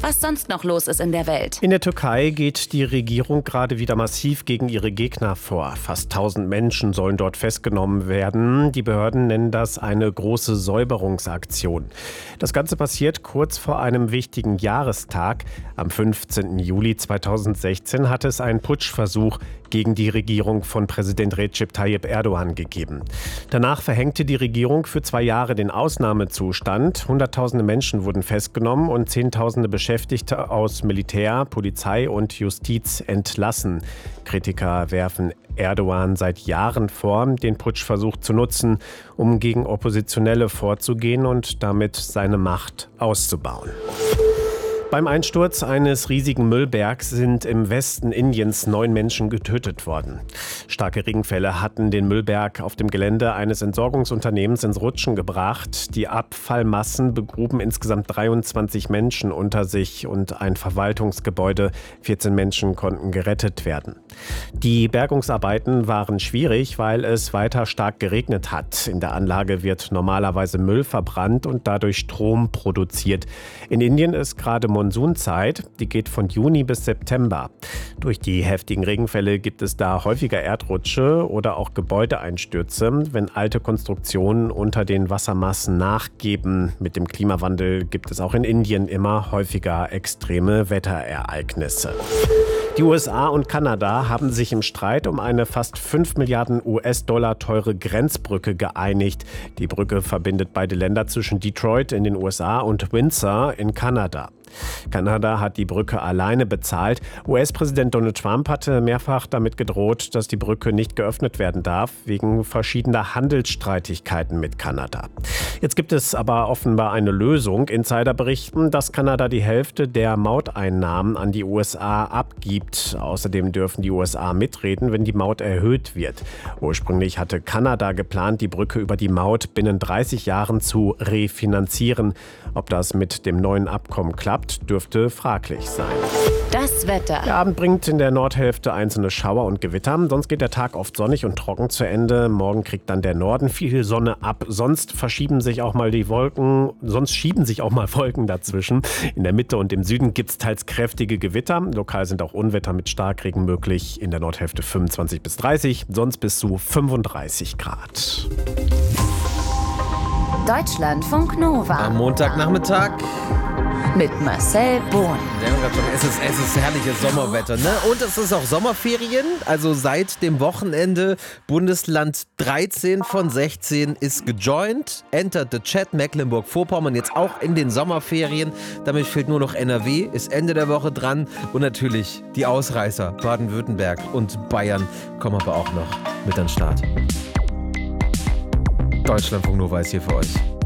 was sonst noch los ist in der Welt. In der Türkei geht die Regierung gerade wieder massiv gegen ihre Gegner vor. Fast 1000 Menschen sollen dort festgenommen werden. Die Behörden nennen das eine große Säuberungsaktion. Das Ganze passiert kurz vor einem wichtigen Jahrestag. Am 15. Juli 2016 hatte es einen Putschversuch gegen die Regierung von Präsident Recep Tayyip Erdogan gegeben. Danach verhängte die Regierung für 2 Jahre den Ausnahmezustand. Hunderttausende Menschen wurden festgenommen und Zehntausende Beschäftigte aus Militär, Polizei und Justiz entlassen. Kritiker werfen Erdogan seit Jahren vor, den Putschversuch zu nutzen, um gegen Oppositionelle vorzugehen und damit seine Macht auszubauen. Beim Einsturz eines riesigen Müllbergs sind im Westen Indiens 9 Menschen getötet worden. Starke Regenfälle hatten den Müllberg auf dem Gelände eines Entsorgungsunternehmens ins Rutschen gebracht. Die Abfallmassen begruben insgesamt 23 Menschen unter sich und ein Verwaltungsgebäude. 14 Menschen konnten gerettet werden. Die Bergungsarbeiten waren schwierig, weil es weiter stark geregnet hat. In der Anlage wird normalerweise Müll verbrannt und dadurch Strom produziert. In Indien ist gerade Monsunzeit, die geht von Juni bis September. Durch die heftigen Regenfälle gibt es da häufiger Erdrutsche oder auch Gebäudeeinstürze, wenn alte Konstruktionen unter den Wassermassen nachgeben. Mit dem Klimawandel gibt es auch in Indien immer häufiger extreme Wetterereignisse. Die USA und Kanada haben sich im Streit um eine fast 5 Milliarden US-Dollar teure Grenzbrücke geeinigt. Die Brücke verbindet beide Länder zwischen Detroit in den USA und Windsor in Kanada. Kanada hat die Brücke alleine bezahlt. US-Präsident Donald Trump hatte mehrfach damit gedroht, dass die Brücke nicht geöffnet werden darf, wegen verschiedener Handelsstreitigkeiten mit Kanada. Jetzt gibt es aber offenbar eine Lösung. Insider berichten, dass Kanada die Hälfte der Mauteinnahmen an die USA abgibt. Außerdem dürfen die USA mitreden, wenn die Maut erhöht wird. Ursprünglich hatte Kanada geplant, die Brücke über die Maut binnen 30 Jahren zu refinanzieren. Ob das mit dem neuen Abkommen klappt, dürfte fraglich sein. Das Wetter. Der Abend bringt in der Nordhälfte einzelne Schauer und Gewitter. Sonst geht der Tag oft sonnig und trocken zu Ende. Morgen kriegt dann der Norden viel Sonne ab. Sonst schieben sich auch mal Wolken dazwischen. In der Mitte und im Süden gibt es teils kräftige Gewitter. Lokal sind auch Unwetter mit Starkregen möglich. In der Nordhälfte 25 bis 30, sonst bis zu 35 Grad. Deutschlandfunk Nova. Am Montagnachmittag. Mit Marcel Bohn. Es ist herrliches Sommerwetter, ne? Und es ist auch Sommerferien. Also seit dem Wochenende Bundesland 13 von 16 ist gejoint. Entered the chat. Mecklenburg-Vorpommern jetzt auch in den Sommerferien. Damit fehlt nur noch NRW. Ist Ende der Woche dran. Und natürlich die Ausreißer Baden-Württemberg und Bayern kommen aber auch noch mit an den Start. Deutschlandfunk Nova ist hier für euch.